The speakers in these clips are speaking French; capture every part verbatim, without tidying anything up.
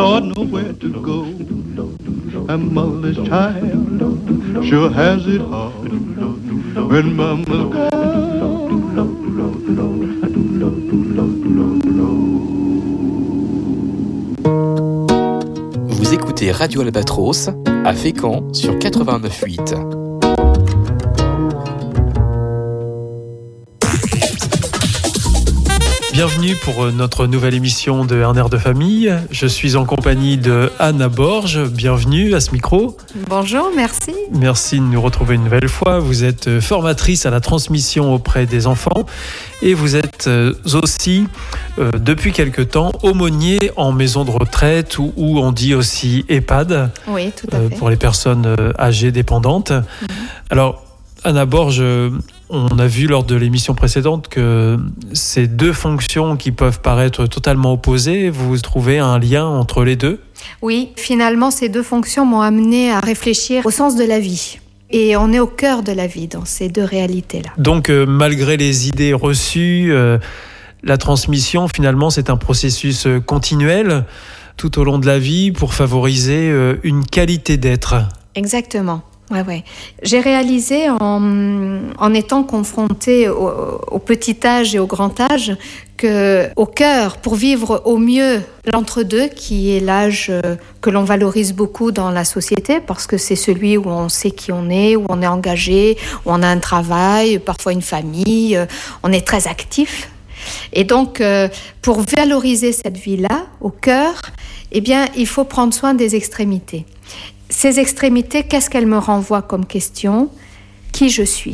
Lord knows where to go. A motherless child sure has it hard when mama's gone. Vous écoutez Radio Albatros à Fécamp sur quatre-vingt-neuf virgule huit. Bienvenue pour notre nouvelle émission de Un air de famille. Je suis en compagnie de Anna Borge. Bienvenue à ce micro. Bonjour, merci. Merci de nous retrouver une nouvelle fois. Vous êtes formatrice à la transmission auprès des enfants et vous êtes aussi, euh, depuis quelque temps, aumônier en maison de retraite ou, ou on dit aussi EHPAD. Oui, tout à euh, fait. Pour les personnes âgées dépendantes. Mm-hmm. Alors, Anna Borge, on a vu lors de l'émission précédente que ces deux fonctions qui peuvent paraître totalement opposées, vous trouvez un lien entre les deux ? Oui, finalement, ces deux fonctions m'ont amené à réfléchir au sens de la vie. Et on est au cœur de la vie dans ces deux réalités-là. Donc, euh, malgré les idées reçues, euh, la transmission, finalement, c'est un processus continuel tout au long de la vie pour favoriser euh, une qualité d'être. Exactement. Ouais, ouais. J'ai réalisé en, en étant confrontée au, au petit âge et au grand âge que au cœur, pour vivre au mieux l'entre-deux, qui est l'âge que l'on valorise beaucoup dans la société, parce que c'est celui où on sait qui on est, où on est engagé, où on a un travail, parfois une famille, on est très actif. Et donc, pour valoriser cette vie-là, au cœur, eh bien, il faut prendre soin des extrémités. Ces extrémités, qu'est-ce qu'elles me renvoient comme question ? Qui je suis ?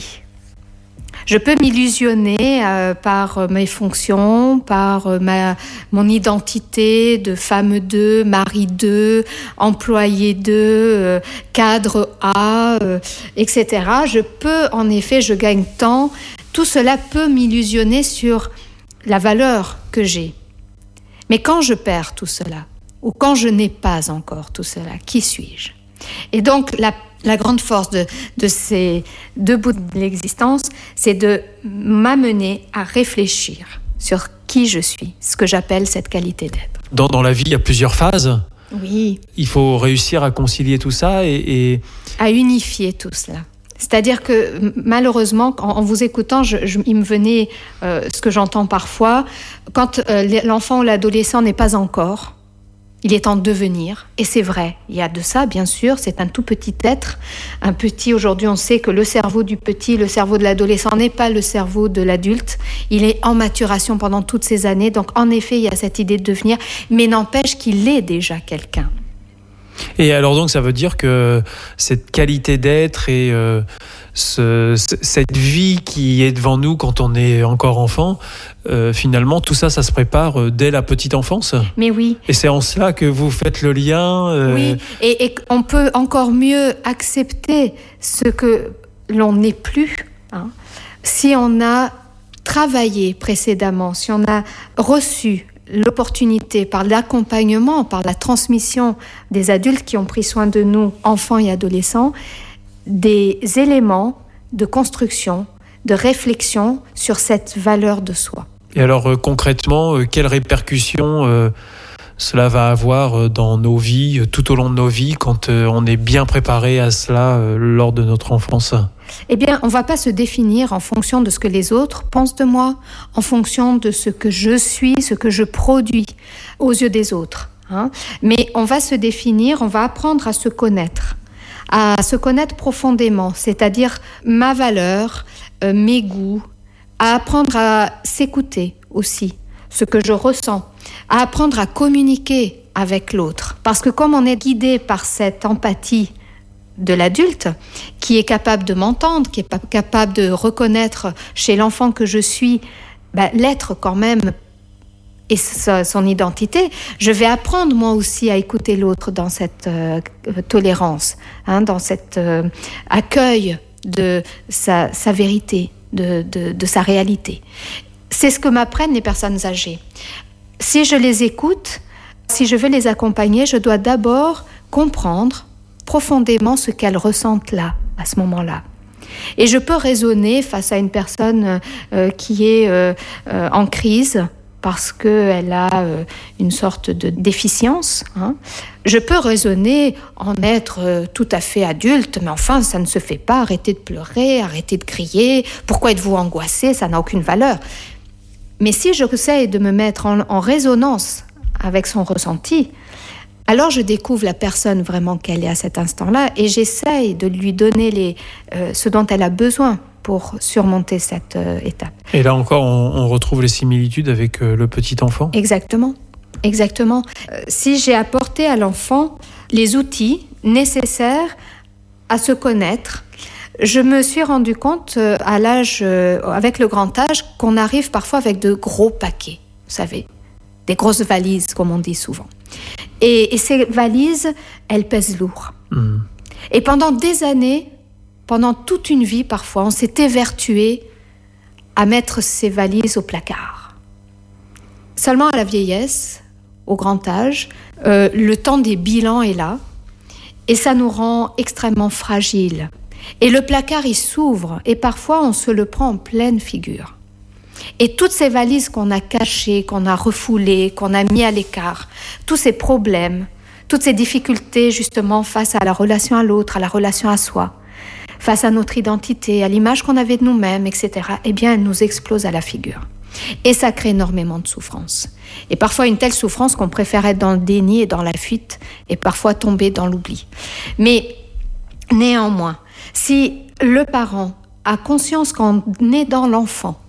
Je peux m'illusionner euh, par mes fonctions, par euh, ma, mon identité de femme deux, mari deux, employé deux, euh, cadre A, euh, et cetera. Je peux, en effet, je gagne temps. Tout cela peut m'illusionner sur la valeur que j'ai. Mais quand je perds tout cela, ou quand je n'ai pas encore tout cela, qui suis-je ? Et donc, la, la grande force de, de ces deux bouts de l'existence, c'est de m'amener à réfléchir sur qui je suis, ce que j'appelle cette qualité d'être. Dans, dans la vie, il y a plusieurs phases. Oui. Il faut réussir à concilier tout ça et... et... à unifier tout cela. C'est-à-dire que malheureusement, en, en vous écoutant, je, je, il me venait euh, ce que j'entends parfois, quand euh, l'enfant ou l'adolescent n'est pas encore... il est en devenir, et c'est vrai, il y a de ça, bien sûr, c'est un tout petit être, un petit, aujourd'hui on sait que le cerveau du petit, le cerveau de l'adolescent n'est pas le cerveau de l'adulte, il est en maturation pendant toutes ces années, donc en effet il y a cette idée de devenir, mais n'empêche qu'il est déjà quelqu'un. Et alors donc ça veut dire que cette qualité d'être et euh, ce, cette vie qui est devant nous quand on est encore enfant, euh, finalement tout ça, ça se prépare dès la petite enfance. Mais oui. Et c'est en cela que vous faites le lien. Euh... Oui, et, et on peut encore mieux accepter ce que l'on n'est plus, hein, si on a travaillé précédemment, si on a reçu l'opportunité par l'accompagnement, par la transmission des adultes qui ont pris soin de nous, enfants et adolescents, des éléments de construction, de réflexion sur cette valeur de soi. Et alors euh, concrètement, euh, quelles répercussions euh, cela va avoir dans nos vies, tout au long de nos vies, quand euh, on est bien préparé à cela euh, lors de notre enfance ? Eh bien, on ne va pas se définir en fonction de ce que les autres pensent de moi, en fonction de ce que je suis, ce que je produis aux yeux des autres. Hein. Mais on va se définir, on va apprendre à se connaître, à se connaître profondément, c'est-à-dire ma valeur, euh, mes goûts, à apprendre à s'écouter aussi, ce que je ressens, à apprendre à communiquer avec l'autre. Parce que comme on est guidé par cette empathie de l'adulte, qui est capable de m'entendre, qui est capable de reconnaître chez l'enfant que je suis, ben, l'être quand même et son identité, je vais apprendre moi aussi à écouter l'autre dans cette euh, tolérance, hein, dans cet euh, accueil de sa, sa vérité, de, de, de sa réalité. C'est ce que m'apprennent les personnes âgées. Si je les écoute, si je veux les accompagner, je dois d'abord comprendre profondément ce qu'elles ressentent là, à ce moment-là. Et je peux raisonner face à une personne euh, qui est euh, euh, en crise, parce qu'elle a euh, une sorte de déficience. Hein. Je peux raisonner en être euh, tout à fait adulte, mais enfin, ça ne se fait pas. Arrêtez de pleurer, arrêtez de crier. Pourquoi êtes-vous angoissé ? Ça n'a aucune valeur. Mais si j'essaie de me mettre en, en résonance avec son ressenti, alors je découvre la personne vraiment qu'elle est à cet instant-là et j'essaye de lui donner les, euh, ce dont elle a besoin pour surmonter cette euh, étape. Et là encore, on, on retrouve les similitudes avec euh, le petit enfant ? Exactement, exactement. Euh, si j'ai apporté à l'enfant les outils nécessaires à se connaître, je me suis rendu compte euh, à l'âge, euh, avec le grand âge, qu'on arrive parfois avec de gros paquets, vous savez, des grosses valises, comme on dit souvent. Et, et ces valises, elles pèsent lourd. Mmh. Et pendant des années, pendant toute une vie parfois, on s'est évertué à mettre ces valises au placard. Seulement à la vieillesse, au grand âge, euh, le temps des bilans est là et ça nous rend extrêmement fragiles. Et le placard, il s'ouvre et parfois on se le prend en pleine figure. Et toutes ces valises qu'on a cachées, qu'on a refoulées, qu'on a mis à l'écart, tous ces problèmes, toutes ces difficultés justement face à la relation à l'autre, à la relation à soi, face à notre identité, à l'image qu'on avait de nous-mêmes, et cetera, eh bien, elle nous explose à la figure. Et ça crée énormément de souffrance. Et parfois une telle souffrance qu'on préfère être dans le déni et dans la fuite, et parfois tomber dans l'oubli. Mais néanmoins, si le parent a conscience qu'en aidant l'enfant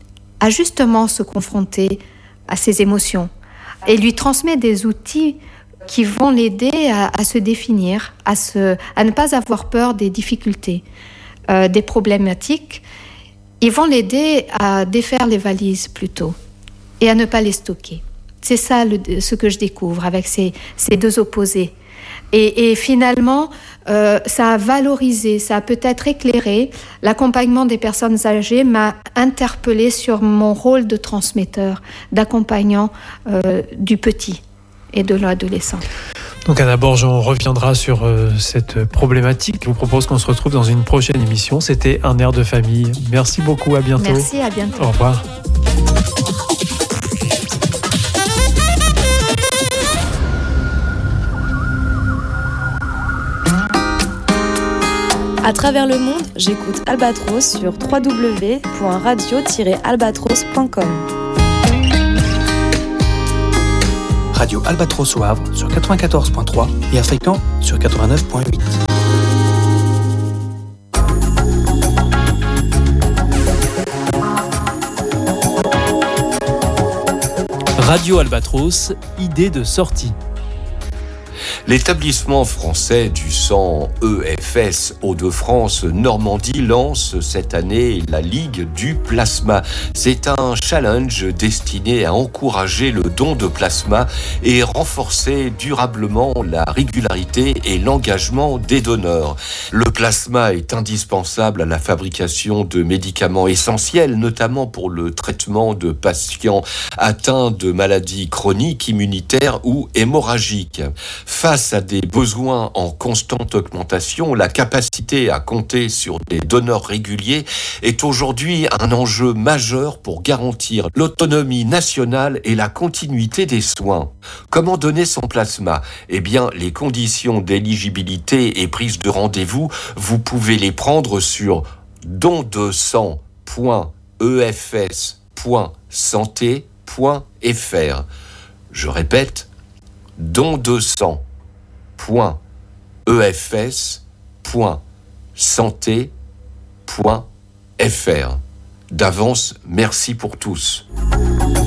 à justement se confronter à ses émotions et lui transmet des outils qui vont l'aider à, à se définir, à, se, à ne pas avoir peur des difficultés, euh, des problématiques. Ils vont l'aider à défaire les valises plutôt et à ne pas les stocker. C'est ça le, ce que je découvre avec ces, ces deux opposés. Et, et finalement, euh, ça a valorisé, ça a peut-être éclairé. L'accompagnement des personnes âgées m'a interpellée sur mon rôle de transmetteur, d'accompagnant euh, du petit et de l'adolescent. Donc Anna Borge, on reviendra sur euh, cette problématique. Je vous propose qu'on se retrouve dans une prochaine émission. C'était Un air de famille. Merci beaucoup, à bientôt. Merci, à bientôt. Au revoir. À travers le monde, j'écoute Albatros sur w w w point radio tiret albatros point com. Radio Albatros au Havre sur quatre-vingt-quatorze point trois et à Fécamp sur quatre-vingt-neuf point huit. Radio Albatros, idée de sortie. L'établissement français du sang E F S Hauts-de-France Normandie lance cette année la Ligue du plasma. C'est un challenge destiné à encourager le don de plasma et renforcer durablement la régularité et l'engagement des donneurs. Le plasma est indispensable à la fabrication de médicaments essentiels, notamment pour le traitement de patients atteints de maladies chroniques, immunitaires ou hémorragiques. Face à des besoins en constante augmentation, la capacité à compter sur des donneurs réguliers est aujourd'hui un enjeu majeur pour garantir l'autonomie nationale et la continuité des soins. Comment donner son plasma ? Eh bien, les conditions d'éligibilité et prise de rendez-vous, vous pouvez les prendre sur don de sang point e f s point santé point f r. Je répète, don de sang point e f s point santé point f r. D'avance, merci pour tous.